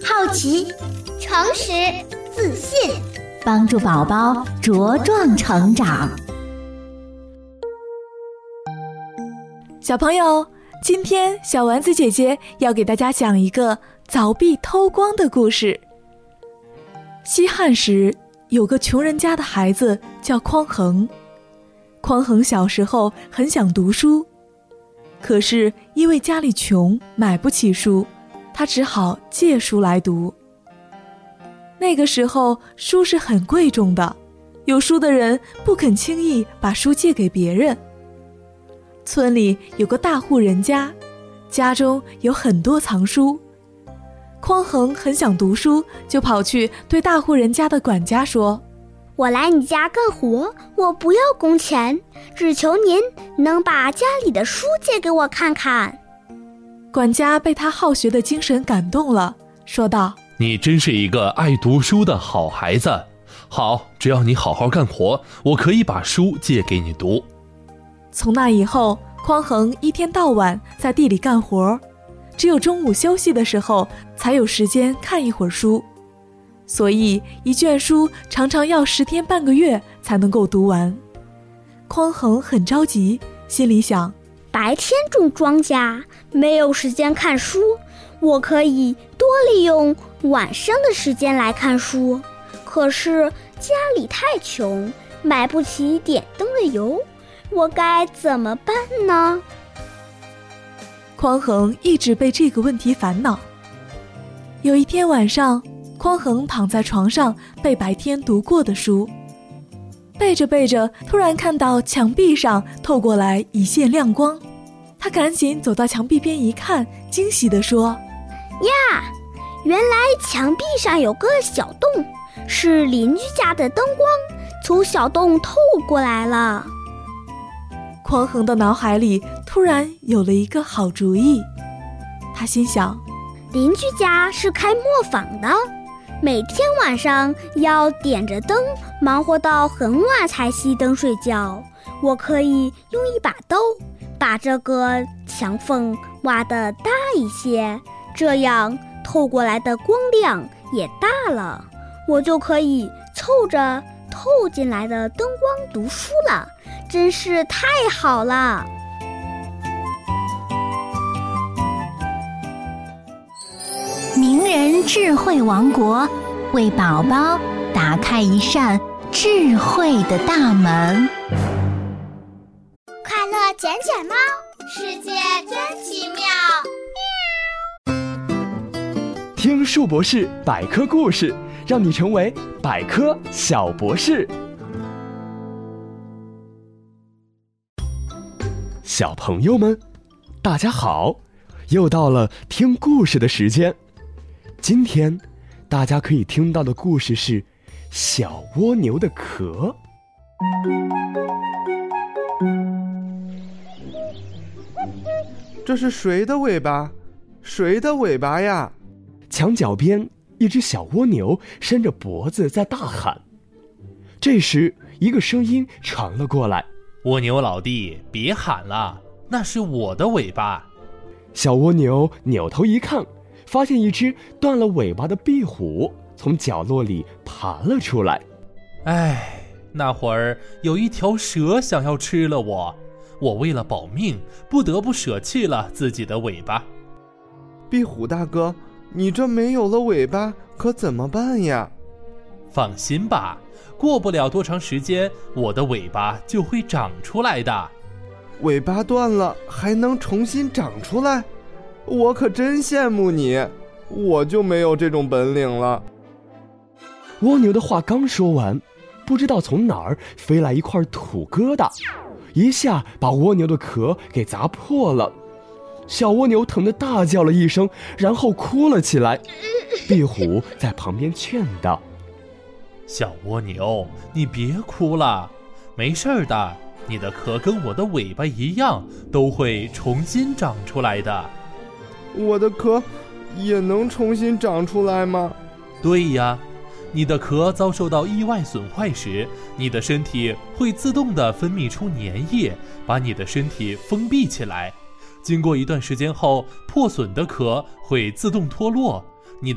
好奇、诚实、自信， 帮助宝宝茁壮成长。 小朋友，今天小丸子姐姐要给大家讲一个凿壁偷光的故事。西汉时，有个穷人家的孩子叫匡衡。匡衡小时候很想读书，可是因为家里穷，买不起书，他只好借书来读。那个时候书是很贵重的，有书的人不肯轻易把书借给别人。村里有个大户人家，家中有很多藏书。匡衡很想读书，就跑去对大户人家的管家说： 我来你家干活，我不要工钱，只求您能把家里的书借给我看看。 管家被他好学的精神感动了，说道： 你真是一个爱读书的好孩子。好，只要你好好干活，我可以把书借给你读。 从那以后，匡衡一天到晚在地里干活，只有中午休息的时候才有时间看一会儿书，所以一卷书常常要10天半个月才能够读完。匡衡很着急，心里想： 白天种庄稼，没有时间看书，我可以多利用晚上的时间来看书。可是家里太穷，买不起点灯的油，我该怎么办呢？ 匡衡一直被这个问题烦恼。有一天晚上，匡衡躺在床上背白天读过的书，背着背着，突然看到墙壁上透过来一线亮光。他赶紧走到墙壁边一看，惊喜地说： 呀，原来墙壁上有个小洞，是邻居家的灯光从小洞透过来了。 匡衡的脑海里突然有了一个好主意，他心想： 邻居家是开磨坊的，每天晚上要点着灯，忙活到很晚才熄灯睡觉。我可以用一把刀把这个墙缝挖得大一些，这样透过来的光亮也大了，我就可以凑着透进来的灯光读书了，真是太好了。 名人智慧王国，为宝宝打开一扇智慧的大门。 快乐捡捡猫，世界真奇妙。 听树博士百科故事，让你成为百科小博士。小朋友们，大家好，又到了听故事的时间。今天大家可以听到的故事是小蜗牛的壳。 这是谁的尾巴？谁的尾巴呀？ 墙角边，一只小蜗牛伸着脖子在大喊。这时，一个声音传了过来： 蜗牛老弟，别喊了，那是我的尾巴。 小蜗牛扭头一看，发现一只断了尾巴的壁虎从角落里爬了出来。 哎，那会儿有一条蛇想要吃了我为了保命，不得不舍弃了自己的尾巴。 壁虎大哥，你这没有了尾巴可怎么办呀？ 放心吧，过不了多长时间，我的尾巴就会长出来的。 尾巴断了还能重新长出来？我可真羡慕你，我就没有这种本领了。 蜗牛的话刚说完，不知道从哪儿飞来一块土疙瘩，一下把蜗牛的壳给砸破了。小蜗牛疼得大叫了一声，然后哭了起来。壁虎在旁边劝道： 小蜗牛，你别哭了，没事的，你的壳跟我的尾巴一样，都会重新长出来的。 我的壳也能重新长出来吗？ 对呀，你的壳遭受到意外损坏时，你的身体会自动地分泌出粘液，把你的身体封闭起来。经过一段时间后，破损的壳会自动脱落，